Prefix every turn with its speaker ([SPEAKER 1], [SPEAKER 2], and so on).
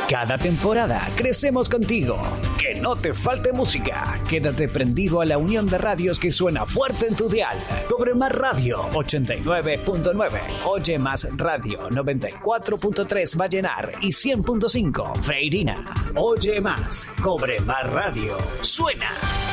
[SPEAKER 1] Cada temporada crecemos contigo. Que no te falte música. Quédate prendido a la unión de radios que suena fuerte en tu dial. Cobre Más Radio 89.9. Oye Más Radio 94.3 Vallenar y 100.5 Freirina. Oye Más. Cobre Más Radio. Suena.